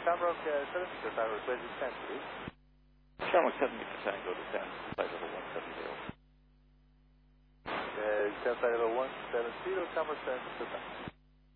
Shamrock 70 Tango, request descent, please. Shamrock 70 Tango, descend, flight level 170. Descent flight level 170, Shamrock 70 Tango.